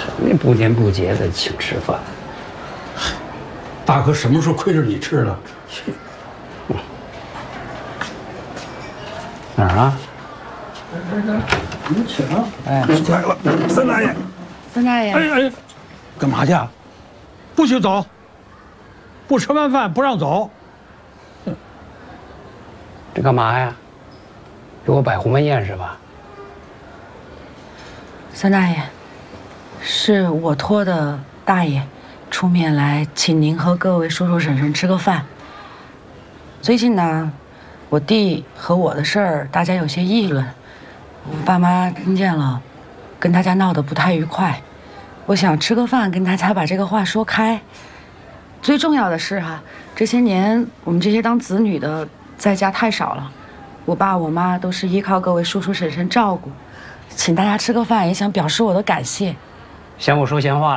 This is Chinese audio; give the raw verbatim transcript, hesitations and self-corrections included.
你不年不节的请吃饭。 大哥什么时候亏着你吃了？ 嗯、哪儿啊？ 这这这，你请。 哎， 来了，三大爷。 三大爷。 哎哎，干嘛去？不许走！不吃完饭不让走。 这干嘛呀？给我摆鸿门宴是吧？ 三大爷，是我托的大爷出面来请您和各位叔叔婶婶吃个饭。最近呢，我弟和我的事儿，大家有些议论，我爸妈听见了，跟大家闹得不太愉快。我想吃个饭，跟大家把这个话说开。最重要的是哈、啊，这些年我们这些当子女的在家太少了，我爸我妈都是依靠各位叔叔婶婶照顾，请大家吃个饭，也想表示我的感谢。 嫌我说闲话。